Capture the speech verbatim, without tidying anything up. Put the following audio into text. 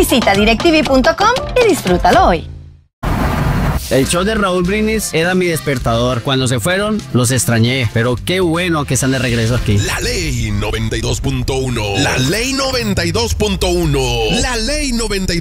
Visita directv punto com y disfrútalo hoy. El show de Raúl Brindis era mi despertador. Cuando se fueron, los extrañé. Pero qué bueno que están de regreso aquí. La Ley noventa y dos punto uno. La Ley noventa y dos punto uno. La Ley noventa y dos.